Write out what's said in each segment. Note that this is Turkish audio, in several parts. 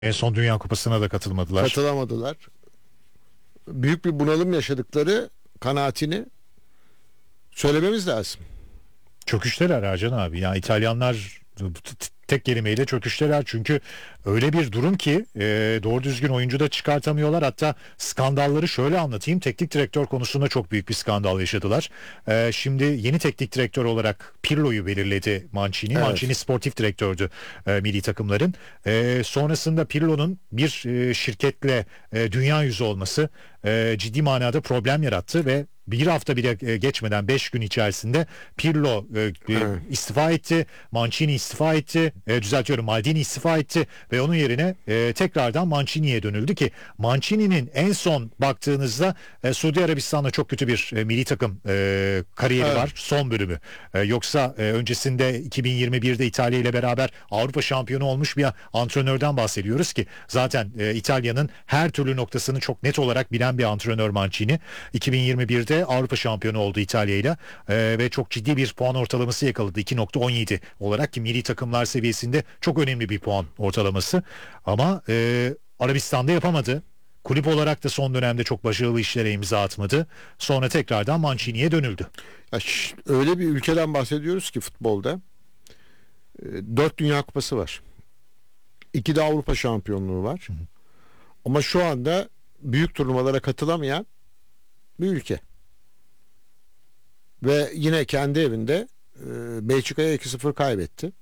En son Dünya Kupası'na da katılmadılar. Katılamadılar. Büyük bir bunalım yaşadıkları kanaatini söylememiz lazım. Çöküşteler Ercan abi. Ya İtalyanlar tek kelimeyle çöküşteler. Çünkü öyle bir durum ki doğru düzgün oyuncu da çıkartamıyorlar. Hatta skandalları şöyle anlatayım. Teknik direktör konusunda çok büyük bir skandal yaşadılar. Şimdi yeni teknik direktör olarak Pirlo'yu belirledi Mancini. Evet. Mancini sportif direktördü milli takımların. Sonrasında Pirlo'nun bir şirketle dünya yüzü olması ciddi manada problem yarattı ve bir hafta bile geçmeden 5 gün içerisinde Pirlo istifa etti. Mancini istifa etti. Maldini istifa etti ve onun yerine tekrardan Mancini'ye dönüldü ki Mancini'nin en son baktığınızda Suudi Arabistan'da çok kötü bir milli takım kariyeri var. Son bölümü. Yoksa öncesinde 2021'de İtalya ile beraber Avrupa şampiyonu olmuş bir antrenörden bahsediyoruz ki zaten İtalya'nın her türlü noktasını çok net olarak bilen bir antrenör Mancini. 2021'de Avrupa şampiyonu oldu İtalya ile ve çok ciddi bir puan ortalaması yakaladı. 2.17 olarak ki milli takımlar seviyesinde çok önemli bir puan ortalaması. Ama Arabistan'da yapamadı. Kulüp olarak da son dönemde çok başarılı işlere imza atmadı. Sonra tekrardan Mancini'ye dönüldü. Ya öyle bir ülkeden bahsediyoruz ki futbolda. 4 Dünya Kupası var. 2 de Avrupa şampiyonluğu var. Hı hı. Ama şu anda büyük turnuvalara katılamayan bir ülke. Ve yine kendi evinde Belçika'ya 2-0 kaybetti.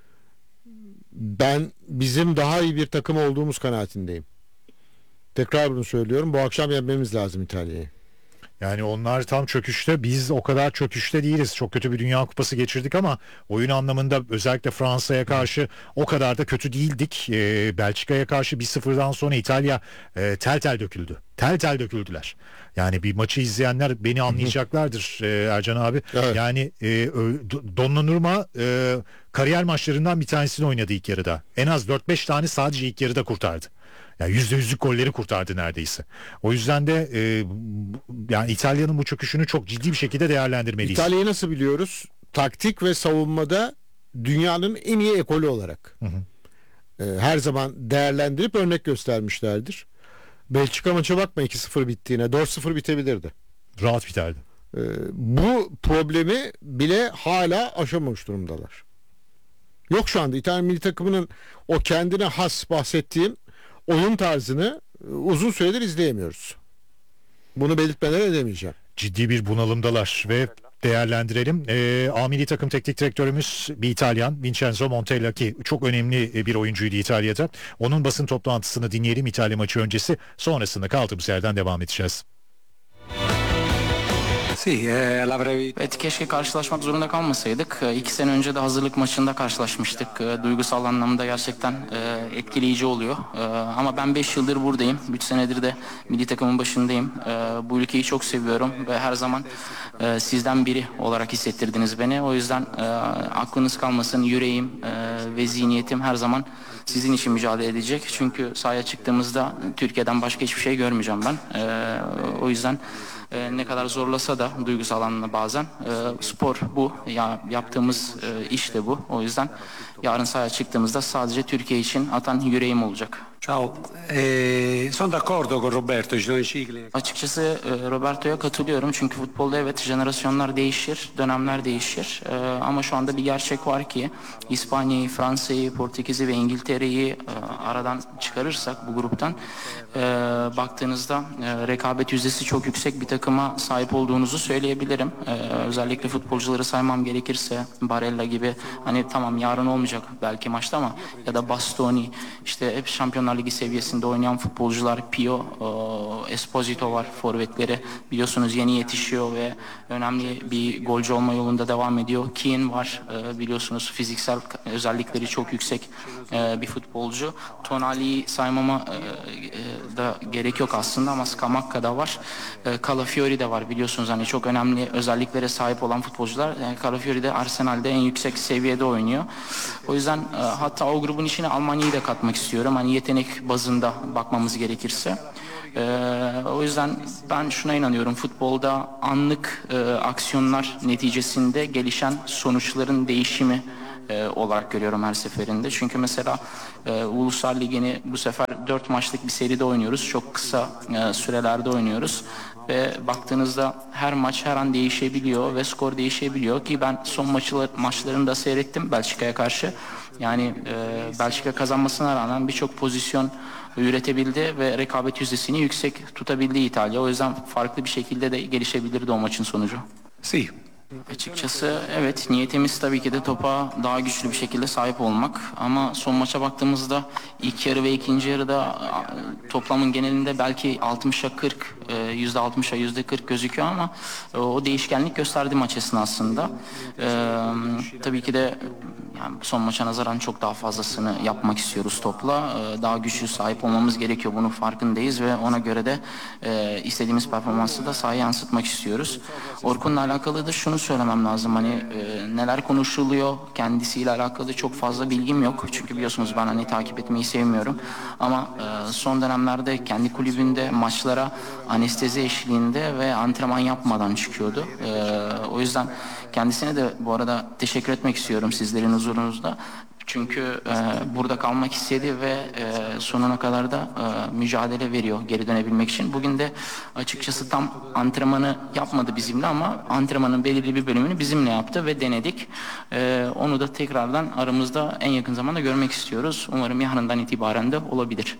Ben bizim daha iyi bir takım olduğumuz kanaatindeyim. Tekrar bunu söylüyorum. Bu akşam yenmemiz lazım İtalya'yı. Yani onlar tam çöküşte, biz o kadar çöküşte değiliz. Çok kötü bir Dünya Kupası geçirdik ama oyun anlamında özellikle Fransa'ya karşı o kadar da kötü değildik. Belçika'ya karşı 1-0'dan sonra İtalya tel tel döküldü. Tel tel döküldüler. Yani bir maçı izleyenler beni anlayacaklardır Ercan abi. Evet. Yani Donnarumma kariyer maçlarından bir tanesini oynadı ilk yarıda. En az 4-5 tane sadece ilk yarıda kurtardı. Yani %100'lük golleri kurtardı neredeyse. O yüzden de yani İtalya'nın bu çöküşünü çok ciddi bir şekilde değerlendirmeliyiz. İtalya'yı nasıl biliyoruz? Taktik ve savunmada dünyanın en iyi ekolü olarak. Hı hı. Her zaman değerlendirip örnek göstermişlerdir. Belçika maça bakma 2-0 bittiğine, 4-0 bitebilirdi. Rahat biterdi. Bu problemi bile hala aşamamış durumdalar. Yok şu anda İtalyan milli takımının o kendine has bahsettiğim oyun tarzını uzun süredir izleyemiyoruz. Bunu belirtmeden edemeyeceğim. Ciddi bir bunalımdalar ve değerlendirelim. A milli takım teknik direktörümüz bir İtalyan, Vincenzo Montella, ki çok önemli bir oyuncuydu İtalya'da. Onun basın toplantısını dinleyelim İtalya maçı öncesi. Sonrasında kaldığımız yerden devam edeceğiz. Evet, keşke karşılaşmak zorunda kalmasaydık. 2 sene önce de hazırlık maçında karşılaşmıştık. Duygusal anlamda gerçekten etkileyici oluyor. Ama ben 5 yıldır buradayım. 3 senedir de milli takımın başındayım. Bu ülkeyi çok seviyorum ve her zaman sizden biri olarak hissettirdiniz beni. O yüzden aklınız kalmasın, yüreğim ve zihniyetim her zaman sizin için mücadele edecek. Çünkü sahaya çıktığımızda Türkiye'den başka hiçbir şey görmeyeceğim ben. O yüzden ne kadar zorlasa da duygusal anlamda bazen spor bu. Yaptığımız iş de bu. O yüzden yarın sahaya çıktığımızda sadece Türkiye için atan yüreğim olacak. Ciao, sono d'accordo con Roberto, ci sono cicli. Açıkçası Roberto'ya katılıyorum çünkü futbolda evet jenerasyonlar değişir, dönemler değişir ama şu anda bir gerçek var ki İspanya'yı, Fransa'yı, Portekiz'i ve İngiltere'yi aradan çıkarırsak bu gruptan baktığınızda rekabet yüzdesi çok yüksek bir takıma sahip olduğunuzu söyleyebilirim. Özellikle futbolcuları saymam gerekirse Barella gibi, hani tamam yarın olmayacak belki maçta ama ya da Bastoni, işte hep Şampiyonlar Ligi seviyesinde oynayan futbolcular, Pio, Esposito var, forvetleri biliyorsunuz yeni yetişiyor ve önemli bir golcü olma yolunda devam ediyor. Keane var, biliyorsunuz fiziksel özellikleri çok yüksek bir futbolcu. Tonali'yi saymama da gerek yok aslında ama Scamacca da var. Calafiori de var, biliyorsunuz hani çok önemli özelliklere sahip olan futbolcular. Calafiori de Arsenal'de en yüksek seviyede oynuyor. O yüzden hatta o grubun içine Almanya'yı da katmak istiyorum. Hani yetenek bazında bakmamız gerekirse. O yüzden ben şuna inanıyorum: futbolda anlık aksiyonlar neticesinde gelişen sonuçların değişimi olarak görüyorum her seferinde. Çünkü mesela Uluslar Ligi'ni bu sefer 4 maçlık bir seride oynuyoruz. Çok kısa sürelerde oynuyoruz. Ve baktığınızda her maç her an değişebiliyor ve skor değişebiliyor ki ben son maçlarını da seyrettim Belçika'ya karşı. Yani Belçika kazanmasına rağmen birçok pozisyon üretebildi ve rekabet yüzdesini yüksek tutabildi İtalya. O yüzden farklı bir şekilde de gelişebilirdi o maçın sonucu. Sì. Açıkçası evet, niyetimiz tabii ki de topa daha güçlü bir şekilde sahip olmak. Ama son maça baktığımızda ilk yarı ve ikinci yarıda toplamın genelinde belki 60'a 40, %60'a %40 gözüküyor ama o değişkenlik gösterdi maç esnasında. Tabii ki de yani son maça nazaran çok daha fazlasını yapmak istiyoruz topla. Daha güçlü sahip olmamız gerekiyor. Bunun farkındayız ve ona göre de istediğimiz performansı da sahaya yansıtmak istiyoruz. Orkun'la alakalı da şunu söylemem lazım. Hani neler konuşuluyor kendisiyle alakalı çok fazla bilgim yok. Çünkü biliyorsunuz ben hani takip etmeyi sevmiyorum. Ama son dönemlerde kendi kulübünde maçlara anestezi eşliğinde ve antrenman yapmadan çıkıyordu. O yüzden kendisine de bu arada teşekkür etmek istiyorum sizlerin huzurunuzda. Çünkü burada kalmak istedi ve sonuna kadar da mücadele veriyor geri dönebilmek için. Bugün de açıkçası tam antrenmanı yapmadı bizimle ama antrenmanın belirli bir bölümünü bizimle yaptı ve denedik. Onu da tekrardan aramızda en yakın zamanda görmek istiyoruz. Umarım yarından itibaren de olabilir.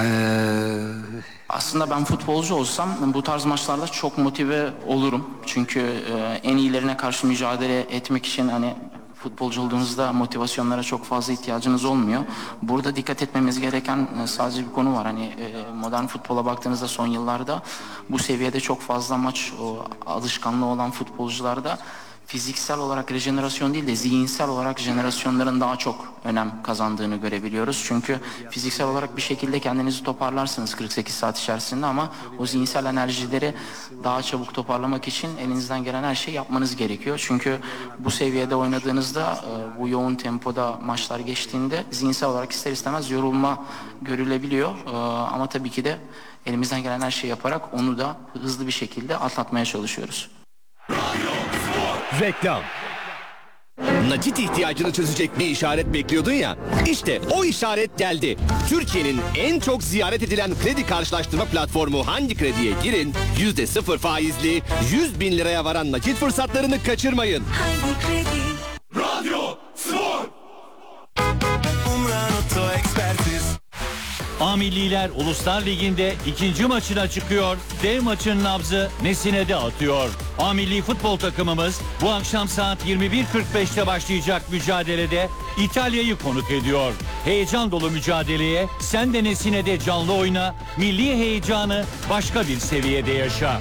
Aslında ben futbolcu olsam bu tarz maçlarda çok motive olurum. Çünkü en iyilerine karşı mücadele etmek için hani futbolcu olduğunuzda motivasyonlara çok fazla ihtiyacınız olmuyor. Burada dikkat etmemiz gereken sadece bir konu var. Hani modern futbola baktığınızda son yıllarda bu seviyede çok fazla maç alışkanlığı olan futbolcularda fiziksel olarak rejenerasyon değil de zihinsel olarak jenerasyonların daha çok önem kazandığını görebiliyoruz. Çünkü fiziksel olarak bir şekilde kendinizi toparlarsınız 48 saat içerisinde ama o zihinsel enerjileri daha çabuk toparlamak için elinizden gelen her şeyi yapmanız gerekiyor. Çünkü bu seviyede oynadığınızda bu yoğun tempoda maçlar geçtiğinde zihinsel olarak ister istemez yorulma görülebiliyor. Ama tabii ki de elimizden gelen her şeyi yaparak onu da hızlı bir şekilde atlatmaya çalışıyoruz. Reklam. Nakit ihtiyacını çözecek bir işaret bekliyordun ya. İşte o işaret geldi. Türkiye'nin en çok ziyaret edilen kredi karşılaştırma platformu Hangi Kredi'ye girin. %0 faizli 100 bin liraya varan nakit fırsatlarını kaçırmayın. Hangi Kredi? Radyo Spor. Umran Oto Ekspertiz. A Milliler Uluslar Ligi'nde ikinci maçına çıkıyor. Dev maçın nabzı Messine'de atıyor. A Milli futbol takımımız bu akşam saat 21.45'te başlayacak mücadelede İtalya'yı konuk ediyor. Heyecan dolu mücadeleye sen de Messine'de canlı oyna, milli heyecanı başka bir seviyede yaşa.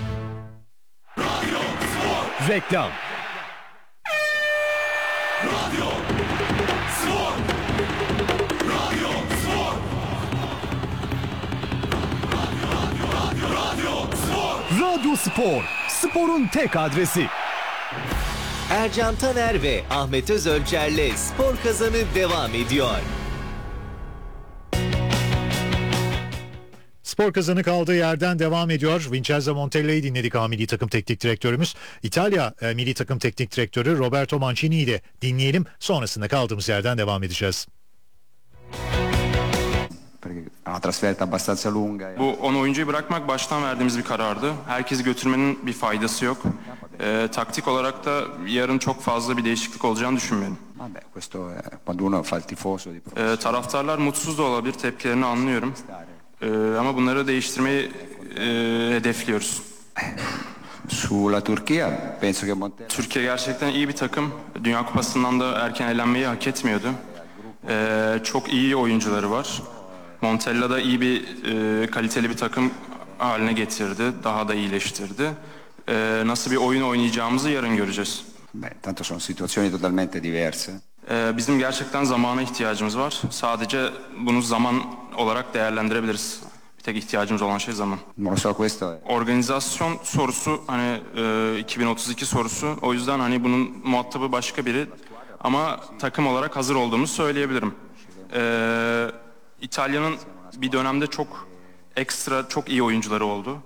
Reklam. Radyo Spor. Radyo Spor. Radyo Spor. Radyo Spor. Sporun tek adresi. Ercan Taner ve Ahmet Özölçer'le Spor Kazanı devam ediyor. Spor Kazanı kaldığı yerden devam ediyor. Vincenzo Montella'yı dinledik, milli takım teknik direktörümüz. İtalya milli takım teknik direktörü Roberto Mancini'yi de dinleyelim. Sonrasında kaldığımız yerden devam edeceğiz. Bu 10 oyuncuyu bırakmak baştan verdiğimiz bir karardı. Herkesi götürmenin bir faydası yok. Taktik olarak da yarın çok fazla bir değişiklik olacağını düşünmüyorum. Taraftarlar mutsuz da olabilir, tepkilerini anlıyorum. Ama bunları değiştirmeyi hedefliyoruz. Türkiye gerçekten iyi bir takım. Dünya Kupası'ndan da erken elenmeyi hak etmiyordu. Çok iyi oyuncuları var. Montella da iyi bir kaliteli bir takım haline getirdi. Daha da iyileştirdi. Nasıl bir oyun oynayacağımızı yarın göreceğiz. Bizim gerçekten zamana ihtiyacımız var. Sadece bunu zaman olarak değerlendirebiliriz. Bir tek ihtiyacımız olan şey zaman. Organizasyon sorusu hani 2032 sorusu. O yüzden hani bunun muhatabı başka biri. Ama takım olarak hazır olduğumuzu söyleyebilirim. İtalya'nın bir dönemde çok ekstra, çok iyi oyuncuları oldu.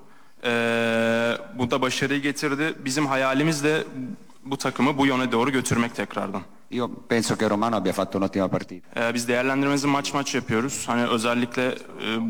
Bu da başarıyı getirdi. Bizim hayalimiz de bu takımı bu yöne doğru götürmek tekrardan. Io penso che Romano abbia fatto un'ottima partita. Biz değerlendirmemizi maç yapıyoruz. Hani özellikle